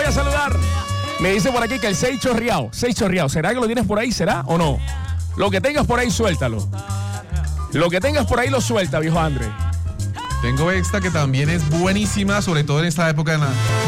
voy a saludar. Me dice por aquí que el 6 chorreado. ¿Será que lo tienes por ahí? ¿Será o no? Lo que tengas por ahí, suéltalo. Lo que tengas por ahí lo suelta, viejo André. Tengo esta que también es buenísima, sobre todo en esta época